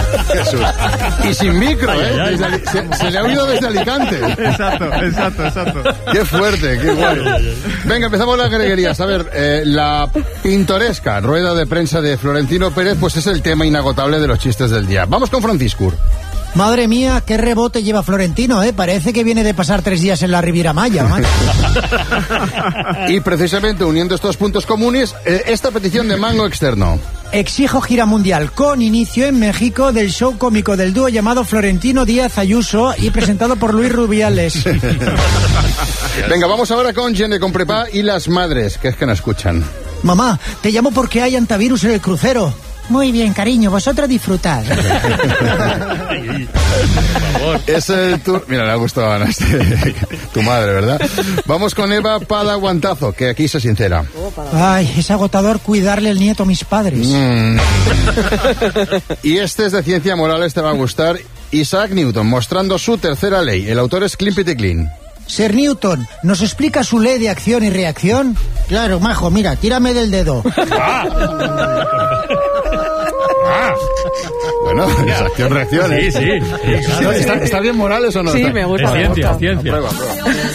Jesús. Y sin micro, ¿eh? Se le ha oído desde Alicante. Exacto. Qué fuerte, qué guay. Venga, empezamos las greguerías. A ver, la pintoresca rueda de prensa de Florentino Pérez, pues es el tema inagotable de los chistes del día. Vamos con Francisco. Madre mía, qué rebote lleva Florentino, ¿eh? Parece que viene de pasar 3 días en la Riviera Maya, ¿no? Y precisamente uniendo estos puntos comunes, esta petición de Mango Externo. Exijo gira mundial con inicio en México del show cómico del dúo llamado Florentino Díaz Ayuso y presentado por Luis Rubiales. Venga, vamos ahora con Gene con Prepa y las madres, que es que no escuchan. Mamá, te llamo porque hay antivirus en el crucero. Muy bien, cariño, vosotros disfrutad. Es el tour... Mira, le ha gustado a Ana, tu madre, ¿verdad? Vamos con Eva Padaguantazo, que aquí se sincera. Ay, es agotador cuidarle el nieto a mis padres. Y este es de ciencia moral, te va a gustar. Isaac Newton, mostrando su tercera ley. El autor es Climpity Clean. Sir Newton, ¿nos explica su ley de acción y reacción? Claro, majo, mira, tírame del dedo. Bueno, es acción-reacción. Sí, claro. ¿Está bien Morales o no? Sí, me gusta. Es ciencia. Prueba.